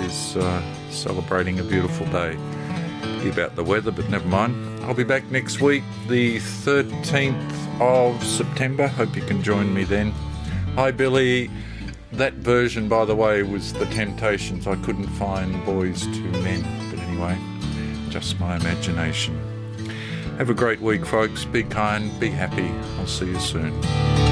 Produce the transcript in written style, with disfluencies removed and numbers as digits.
is celebrating a beautiful day. About the weather, but never mind. I'll be back next week, the 13th of September. Hope you can join me then. Hi, Billy. That version, by the way, was The Temptations. I couldn't find Boys to Men. But anyway, just my imagination. Have a great week, folks. Be kind, be happy. I'll see you soon.